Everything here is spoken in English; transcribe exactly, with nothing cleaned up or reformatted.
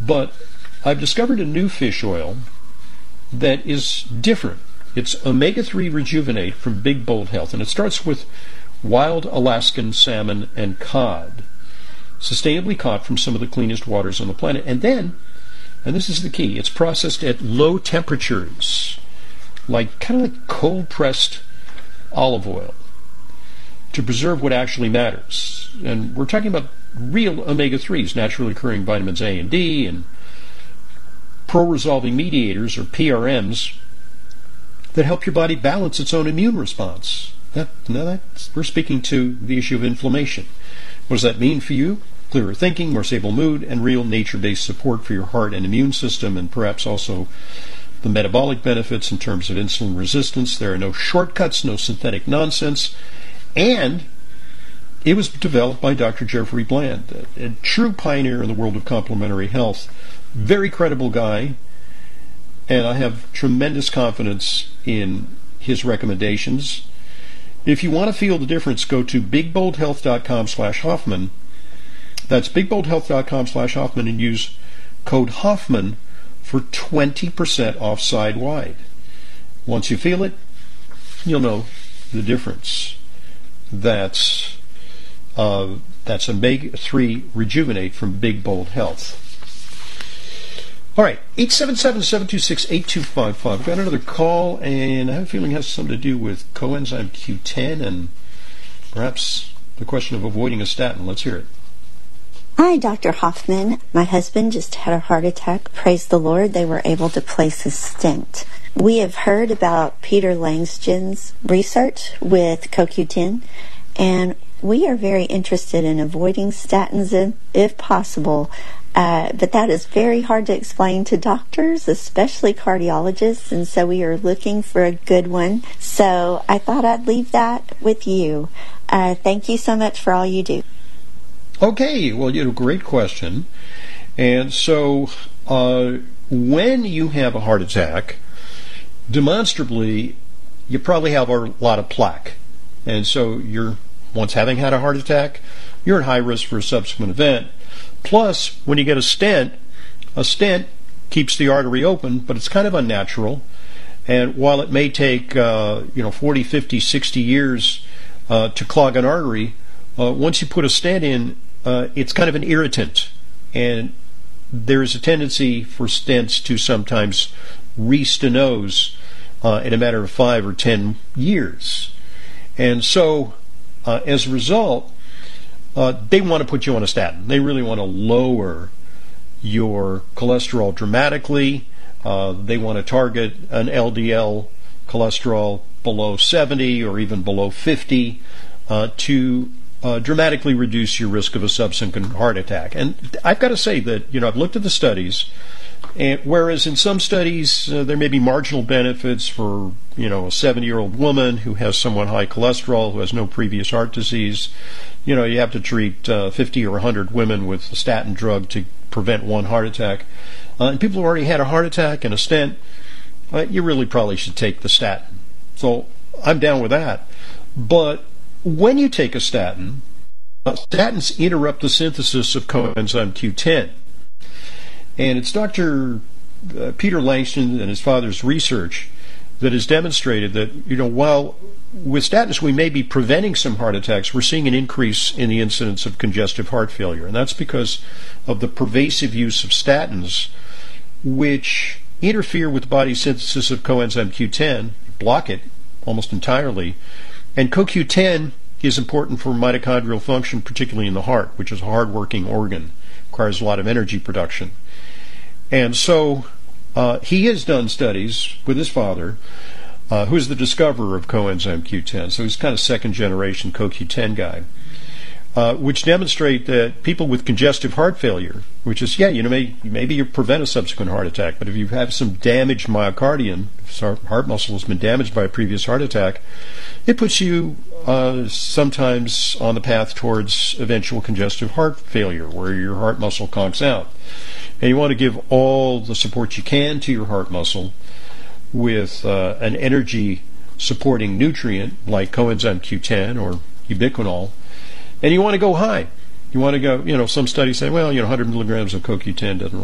But I've discovered a new fish oil that is different. It's omega three Rejuvenate from Big Bold Health, and it starts with wild Alaskan salmon and cod, sustainably caught from some of the cleanest waters on the planet. And then, and this is the key, it's processed at low temperatures, like kind of like cold-pressed olive oil, to preserve what actually matters. And we're talking about real omega threes, naturally occurring vitamins A and D, and pro-resolving mediators, or P R Ms, that help your body balance its own immune response. That, now that's, we're speaking to the issue of inflammation. What does that mean for you? Clearer thinking, more stable mood, and real nature-based support for your heart and immune system, and perhaps also the metabolic benefits in terms of insulin resistance. There are no shortcuts, no synthetic nonsense, and it was developed by Doctor Jeffrey Bland, a, a true pioneer in the world of complementary health. Very credible guy, and I have tremendous confidence in his recommendations. If you want to feel the difference, go to bigboldhealth.com slash Hoffman. That's bigboldhealth.com slash Hoffman, and use code Hoffman for twenty percent off side-wide. Once you feel it, you'll know the difference. That's uh, that's omega three Rejuvenate from Big Bold Health. All right, eight seven seven, seven two six, eight two five five. I've got another call, and I have a feeling it has something to do with coenzyme Q ten and perhaps the question of avoiding a statin. Let's hear it. Hi, Doctor Hoffman. My husband just had a heart attack. Praise the Lord, they were able to place a stent. We have heard about Peter Langston's research with C O Q ten, and we are very interested in avoiding statins if, if possible. Uh, but that is very hard to explain to doctors, especially cardiologists, and so we are looking for a good one. So I thought I'd leave that with you. Uh, thank you so much for all you do. Okay, well, you know, great question. And so uh, when you have a heart attack, demonstrably, you probably have a lot of plaque. And so you're, once having had a heart attack, you're at high risk for a subsequent event. Plus, when you get a stent, a stent keeps the artery open, but it's kind of unnatural. And while it may take uh, you know forty, fifty, sixty years uh, to clog an artery, uh, once you put a stent in, uh, it's kind of an irritant. And there is a tendency for stents to sometimes re-stenose uh, in a matter of five or ten years. And so, uh, as a result, Uh, they want to put you on a statin. They really want to lower your cholesterol dramatically. Uh, they want to target an L D L cholesterol below seventy or even below fifty uh, to uh, dramatically reduce your risk of a subsequent heart attack. And I've got to say that, you know, I've looked at the studies, and whereas in some studies uh, there may be marginal benefits for, you know, a seventy-year-old woman who has somewhat high cholesterol, who has no previous heart disease, you know, you have to treat uh, fifty or one hundred women with a statin drug to prevent one heart attack. Uh, and people who already had a heart attack and a stent, uh, you really probably should take the statin. So I'm down with that. But when you take a statin, uh, statins interrupt the synthesis of coenzyme Q ten. And it's Doctor Uh, Peter Langston and his father's research that has demonstrated that, you know, while with statins we may be preventing some heart attacks, we're seeing an increase in the incidence of congestive heart failure. And that's because of the pervasive use of statins, which interfere with the body's synthesis of coenzyme Q ten, block it almost entirely. And C O Q ten is important for mitochondrial function, particularly in the heart, which is a hard-working organ, requires a lot of energy production. And so uh, he has done studies with his father, uh, who's the discoverer of coenzyme Q ten. So he's kind of second-generation C O Q ten guy, uh, which demonstrate that people with congestive heart failure, which is, yeah, you know, may, maybe you prevent a subsequent heart attack, but if you have some damaged myocardium, if heart muscle has been damaged by a previous heart attack, it puts you uh, sometimes on the path towards eventual congestive heart failure, where your heart muscle conks out. And you want to give all the support you can to your heart muscle with uh, an energy-supporting nutrient like coenzyme Q ten or ubiquinol, and you want to go high. You want to go, you know, some studies say, well, you know, one hundred milligrams of C O Q ten doesn't